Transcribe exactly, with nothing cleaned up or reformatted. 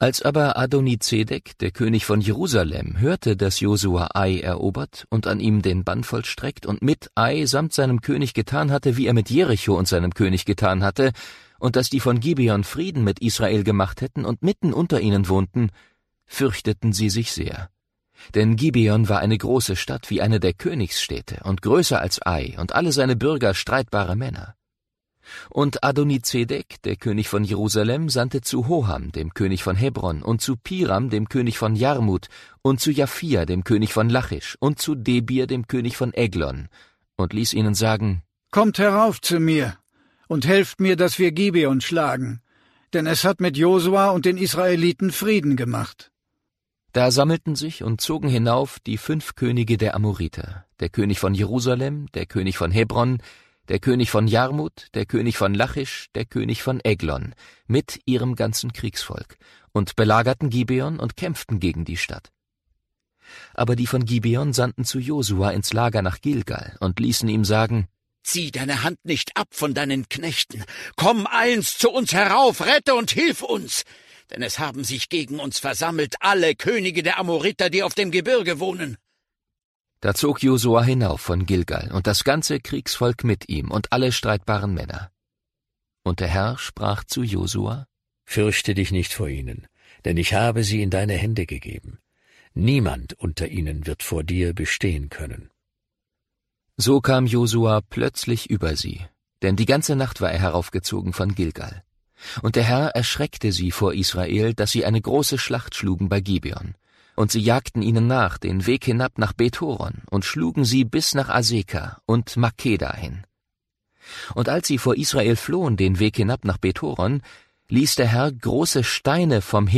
Als aber Adonizedek, der König von Jerusalem, hörte, dass Josua Ai erobert und an ihm den Bann vollstreckt und mit Ai samt seinem König getan hatte, wie er mit Jericho und seinem König getan hatte, und dass die von Gibeon Frieden mit Israel gemacht hätten und mitten unter ihnen wohnten, fürchteten sie sich sehr. Denn Gibeon war eine große Stadt wie eine der Königsstädte und größer als Ai und alle seine Bürger streitbare Männer. Und Adonizedek, der König von Jerusalem, sandte zu Hoham, dem König von Hebron, und zu Piram, dem König von Jarmut, und zu Japhia, dem König von Lachisch, und zu Debir, dem König von Eglon, und ließ ihnen sagen: Kommt herauf zu mir und helft mir, dass wir Gibeon schlagen, denn es hat mit Josua und den Israeliten Frieden gemacht. Da sammelten sich und zogen hinauf die fünf Könige der Amoriter, der König von Jerusalem, der König von Hebron, der König von Jarmut, der König von Lachisch, der König von Eglon, mit ihrem ganzen Kriegsvolk, und belagerten Gibeon und kämpften gegen die Stadt. Aber die von Gibeon sandten zu Josua ins Lager nach Gilgal und ließen ihm sagen: Zieh deine Hand nicht ab von deinen Knechten, komm eilends zu uns herauf, rette und hilf uns, denn es haben sich gegen uns versammelt alle Könige der Amoriter, die auf dem Gebirge wohnen. Da zog Josua hinauf von Gilgal und das ganze Kriegsvolk mit ihm und alle streitbaren Männer. Und der Herr sprach zu Josua: Fürchte dich nicht vor ihnen, denn ich habe sie in deine Hände gegeben. Niemand unter ihnen wird vor dir bestehen können. So kam Josua plötzlich über sie, denn die ganze Nacht war er heraufgezogen von Gilgal. Und der Herr erschreckte sie vor Israel, dass sie eine große Schlacht schlugen bei Gibeon. Und sie jagten ihnen nach, den Weg hinab nach Bethoron, und schlugen sie bis nach Aseka und Makkeda hin. Und als sie vor Israel flohen, den Weg hinab nach Bethoron, ließ der Herr große Steine vom